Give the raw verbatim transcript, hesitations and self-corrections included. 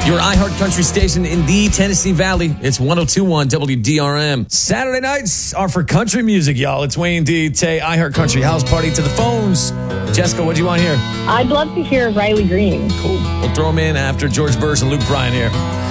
Your iHeart Country station in the Tennessee Valley. It's one oh two point one W D R M. Saturday nights are for country music, y'all. It's Wayne D. Tay, iHeart Country House Party to the phones. Jessica, what do you want to hear? I'd love to hear Riley Green. Cool. We'll throw him in after George Burns and Luke Bryan here.